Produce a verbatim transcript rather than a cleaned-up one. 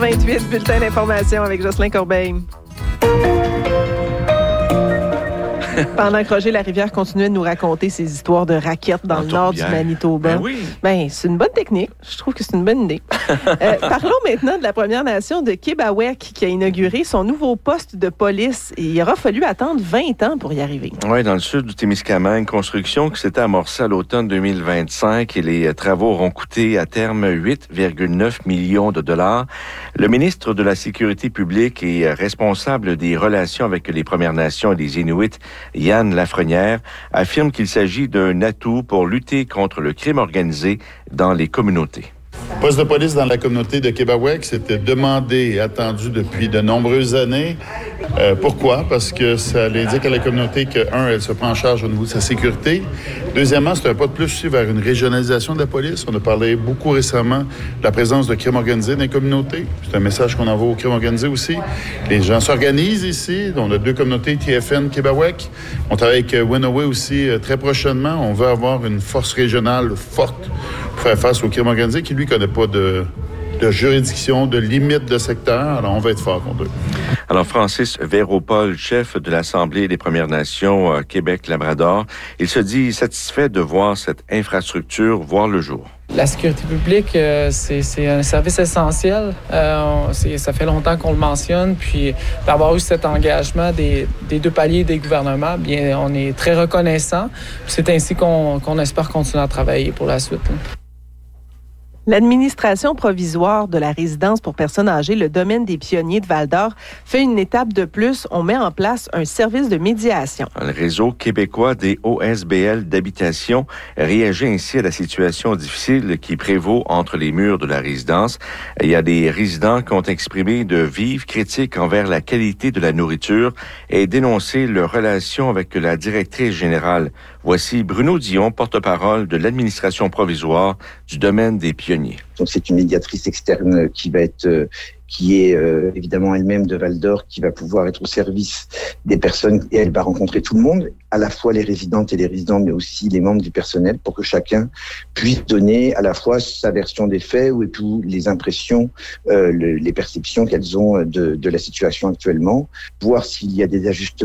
vingt-huit, bulletin d'information avec Jocelyn Corbeil. Pendant que Roger Larivière continuait de nous raconter ses histoires de raquettes dans, dans le nord du Manitoba. Ben oui. Ben, c'est une bonne technique. Je trouve que c'est une bonne idée. euh, parlons maintenant de la Première Nation de Québec qui a inauguré son nouveau poste de police. Et il aura fallu attendre vingt ans pour y arriver. Oui, dans le sud du Témiscamingue, construction qui s'était amorcée à l'automne deux mille vingt-cinq et les travaux auront coûté à terme huit virgule neuf millions de dollars. Le ministre de la Sécurité publique et responsable des relations avec les Premières Nations et les Inuits, Yann Lafrenière, affirme qu'il s'agit d'un atout pour lutter contre le crime organisé dans les communautés. Le poste de police dans la communauté de Québec, c'était demandé et attendu depuis de nombreuses années. Euh, pourquoi? Parce que ça indique à la communauté que, un, elle se prend en charge au niveau de sa sécurité. Deuxièmement, c'est un pas de plus aussi vers une régionalisation de la police. On a parlé beaucoup récemment de la présence de crime organisé dans les communautés. C'est un message qu'on envoie au crime organisé aussi. Les gens s'organisent ici. On a deux communautés, T F N, Québec. On travaille avec Winaway aussi euh, très prochainement. On veut avoir une force régionale forte pour faire face au crime organisé qui, lui, connaît pas de... de juridiction, de limite de secteur. Alors, on va être fort contre eux. Alors, Francis Véropol, chef de l'Assemblée des Premières Nations euh, Québec-Labrador, il se dit satisfait de voir cette infrastructure voir le jour. La sécurité publique, euh, c'est, c'est un service essentiel. Euh, c'est, ça fait longtemps qu'on le mentionne. Puis, d'avoir eu cet engagement des, des deux paliers des gouvernements, bien, on est très reconnaissant. C'est ainsi qu'on, qu'on espère continuer à travailler pour la suite. Hein. L'administration provisoire de la résidence pour personnes âgées, le domaine des pionniers de Val-d'Or, fait une étape de plus. On met en place un service de médiation. Le réseau québécois des O S B L d'habitation réagit ainsi à la situation difficile qui prévaut entre les murs de la résidence. Il y a des résidents qui ont exprimé de vives critiques envers la qualité de la nourriture et dénoncé leur relation avec la directrice générale. Voici Bruno Dion, porte-parole de l'administration provisoire du domaine des pionniers. Donc c'est une médiatrice externe qui va être, euh, qui est euh, évidemment elle-même de Val-d'Or, qui va pouvoir être au service des personnes et elle va rencontrer tout le monde, à la fois les résidentes et les résidents, mais aussi les membres du personnel, pour que chacun puisse donner à la fois sa version des faits ou et puis les impressions, euh, le, les perceptions qu'elles ont de, de la situation actuellement, voir s'il y a des ajustements